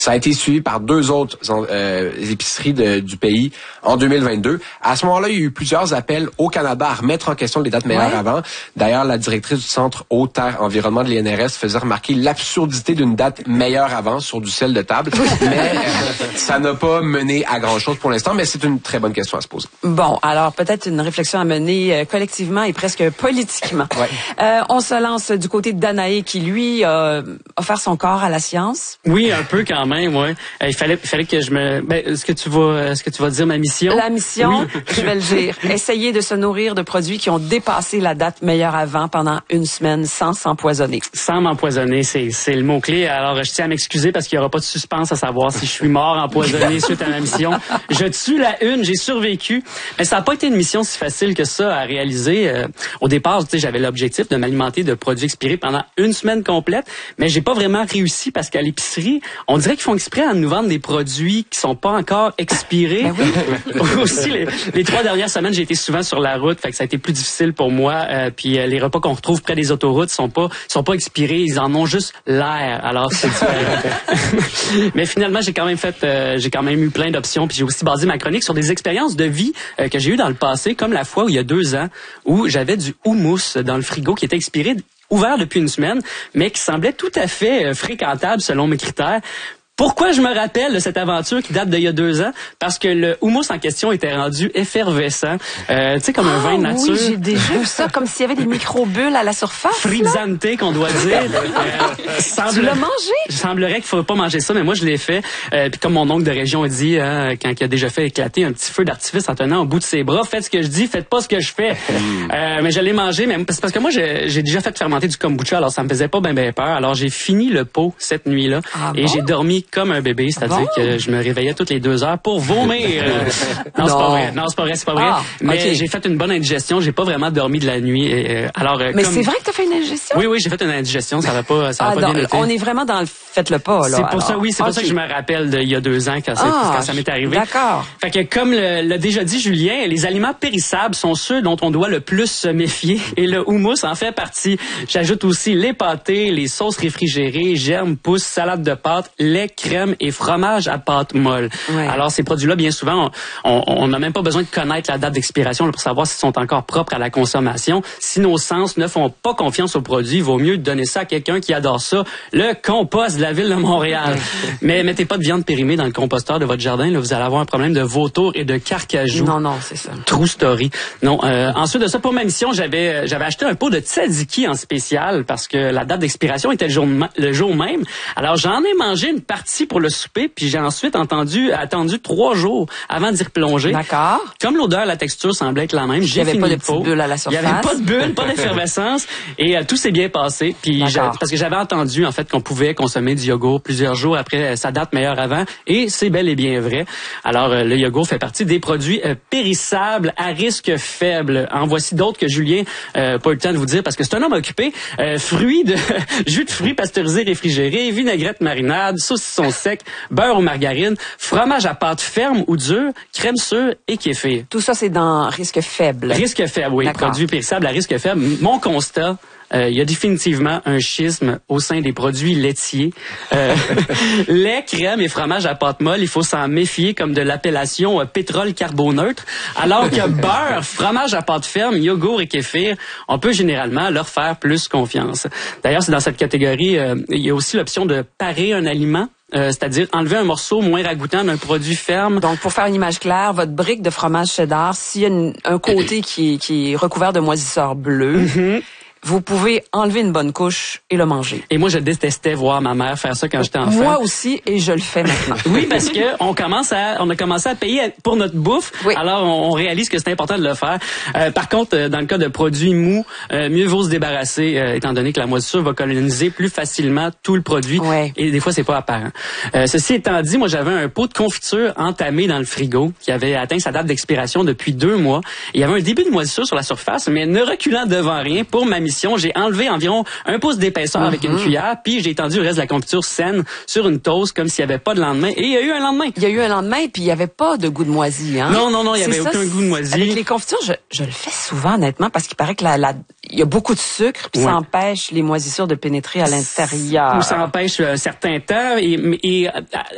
Ça a été suivi par 2 autres épiceries du pays en 2022. À ce moment-là, il y a eu plusieurs appels au Canada à remettre en question les dates meilleures avant. D'ailleurs, la directrice du Centre Eau, Terre, Environnement de l'INRS faisait remarquer l'absurdité d'une date meilleure avant sur du sel de table. Mais ça n'a pas mené à grand-chose pour l'instant, mais c'est une très bonne question à se poser. Bon, alors peut-être une réflexion à mener collectivement et presque politiquement. Ouais. On se lance du côté de Danae qui, lui, a offert son corps à la science. Oui, un peu quand même, ouais. Il fallait que je me... est-ce que tu vas dire ma mission? La mission, oui. Je vais le dire. Essayer de se nourrir de produits qui ont dépassé la date meilleure avant pendant une semaine sans s'empoisonner. Sans m'empoisonner, c'est le mot-clé. Alors, je tiens à m'excuser parce qu'il n'y aura pas de suspense à savoir si je suis mort empoisonné suite à ma mission. Je tue la une, j'ai survécu. Mais ça n'a pas été une mission si facile que ça à réaliser. Au départ, j'avais l'objectif de m'alimenter de produits expirés pendant une semaine complète, mais j'ai pas vraiment réussi parce qu'à l'épicerie, on dirait qu'ils font exprès à nous vendre des produits qui sont pas encore expirés. Ben oui. Aussi, les 3 dernières semaines, j'ai été souvent sur la route, fait que ça a été plus difficile pour moi. Puis les repas qu'on retrouve près des autoroutes sont pas expirés, ils en ont juste l'air. Alors c'est différent. Mais finalement, j'ai quand même eu plein d'options. Puis j'ai aussi basé ma chronique sur des expériences de vie que j'ai eues dans le passé, comme la fois où il y a 2 ans où j'avais du houmous dans le frigo qui était expiré, ouvert depuis une semaine, mais qui semblait tout à fait fréquentable selon mes critères. Pourquoi je me rappelle de cette aventure qui date d'il y a 2 ans? Parce que le houmous en question était rendu effervescent. Tu sais, comme un vin de nature. Oui, j'ai déjà vu ça, comme s'il y avait des micro-bulles à la surface. Frizzante, qu'on doit dire. Tu l'as mangé? Il semblerait qu'il ne faudrait pas manger ça, mais moi, je l'ai fait. Puis comme mon oncle de région a dit, quand il a déjà fait éclater un petit feu d'artifice en tenant au bout de ses bras, faites ce que je dis, faites pas ce que je fais. Mais je l'ai mangé, mais c'est parce que moi, j'ai déjà fait fermenter du kombucha, alors ça me faisait pas bien peur. Alors, j'ai fini le pot cette nuit-là. Et j'ai dormi comme un bébé, c'est-à-dire que je me réveillais toutes les 2 heures pour vomir. Non, c'est pas vrai. Non, c'est pas vrai. Mais j'ai fait une bonne indigestion. J'ai pas vraiment dormi de la nuit. Alors, mais c'est vrai que t'as fait une indigestion? Oui, j'ai fait une indigestion. Ça va pas bien été. On est vraiment dans le faites-le pas, là. C'est pour ça, oui. C'est pour ça que je me rappelle d'il y a 2 ans quand ça m'est arrivé. D'accord. Fait que comme l'a déjà dit Julien, les aliments périssables sont ceux dont on doit le plus se méfier. Et le houmous en fait partie. J'ajoute aussi les pâtés, les sauces réfrigérées, germes, pousses, salade de pâtes, lait, crème et fromage à pâte molle. Ouais. Alors, ces produits-là, bien souvent, on n'a même pas besoin de connaître la date d'expiration pour savoir s'ils sont encore propres à la consommation. Si nos sens ne font pas confiance aux produits, il vaut mieux donner ça à quelqu'un qui adore ça. Le compost de la ville de Montréal. Mais mettez pas de viande périmée dans le composteur de votre jardin. Là, vous allez avoir un problème de vautours et de carcajou. Non, c'est ça. True story. Non. Ensuite de ça, pour ma mission, j'avais acheté un pot de tzatziki en spécial parce que la date d'expiration était le jour même. Alors, j'en ai mangé une partie pour le souper, puis j'ai ensuite attendu 3 jours avant d'y replonger. D'accord. Comme l'odeur, la texture semblait être la même, j'ai fini le pot. Il n'y avait pas de petites bulles à la surface. Il n'y avait pas de bulles, pas d'effervescence, et tout s'est bien passé. Puis parce que j'avais entendu en fait qu'on pouvait consommer du yogourt plusieurs jours après sa date meilleure avant, et c'est bel et bien vrai. Alors le yogourt fait partie des produits périssables à risque faible. En voici d'autres que Julien pas eu le temps de vous dire parce que c'est un homme occupé. Jus de fruits pasteurisés réfrigérés, vinaigrette marinade, saucisson sec, beurre ou margarine, fromage à pâte ferme ou dure, crème sûre et kéfir. Tout ça, c'est dans risque faible. Risque faible, oui. Produits périssables à risque faible. Mon constat, il y a définitivement un schisme au sein des produits laitiers. Lait, crème et fromage à pâte molle, il faut s'en méfier comme de l'appellation pétrole carboneutre. Alors que beurre, fromage à pâte ferme, yogourt et kéfir, on peut généralement leur faire plus confiance. D'ailleurs, c'est dans cette catégorie, il y a aussi l'option de parer un aliment. C'est-à-dire enlever un morceau moins ragoûtant d'un produit ferme. Donc, pour faire une image claire, votre brique de fromage cheddar, s'il y a un côté qui est recouvert de moisissure bleue, vous pouvez enlever une bonne couche et le manger. Et moi, je détestais voir ma mère faire ça quand j'étais enfant. Moi aussi, et je le fais maintenant. Oui, parce que on a commencé à payer pour notre bouffe. Oui. Alors, on réalise que c'est important de le faire. Par contre, dans le cas de produits mous, mieux vaut se débarrasser, étant donné que la moisissure va coloniser plus facilement tout le produit. Ouais. Et des fois, c'est pas apparent. Ceci étant dit, moi, j'avais un pot de confiture entamé dans le frigo qui avait atteint sa date d'expiration depuis 2 mois. Il y avait un début de moisissure sur la surface, mais ne reculant devant rien pour ma mission, j'ai enlevé environ 1 pouce d'épaisseur avec une cuillère, puis j'ai étendu le reste de la confiture saine sur une toast comme s'il n'y avait pas de lendemain. Et il y a eu un lendemain. Il y a eu un lendemain, puis il n'y avait pas de goût de moisi. Hein? Non, il n'y avait aucun goût de moisi. Avec les confitures, je le fais souvent, honnêtement, parce qu'il paraît que il y a beaucoup de sucre, puis ça empêche les moisissures de pénétrer à l'intérieur. Ou ça empêche un certain temps. Et